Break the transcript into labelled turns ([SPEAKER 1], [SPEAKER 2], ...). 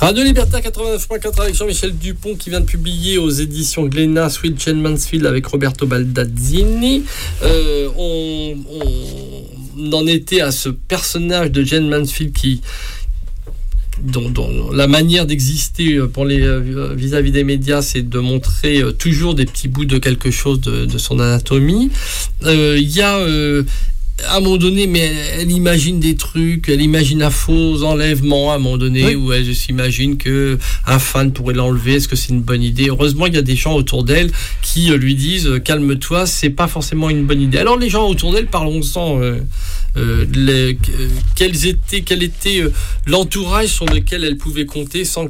[SPEAKER 1] Radio Libertaire 89.4 avec Jean-Michel Dupont qui vient de publier aux éditions Glénat Sweet Jane Mansfield avec Roberto Baldassini. On en était à ce personnage de Jane Mansfield dont la manière d'exister pour vis-à-vis des médias, c'est de montrer toujours des petits bouts de quelque chose de son anatomie. Il y a à un moment donné, mais elle imagine des trucs, elle imagine un faux enlèvement à un moment donné, oui, où elle s'imagine que un fan pourrait l'enlever. Est-ce que c'est une bonne idée? Heureusement, il y a des gens autour d'elle qui lui disent calme-toi, c'est pas forcément une bonne idée. Alors les gens autour d'elle, parlons-en. Quel était l'entourage sur lequel elle pouvait compter sans